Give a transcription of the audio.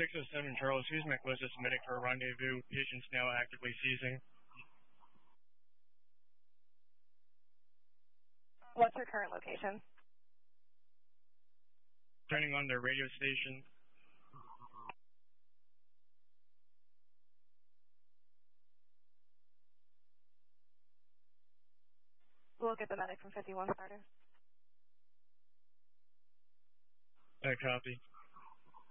607 Charles Hughes, Melissa submitting for a rendezvous. Patients now actively seizing. What's your current location? Turning on their radio station. We'll get the medic from 51 started. I copy.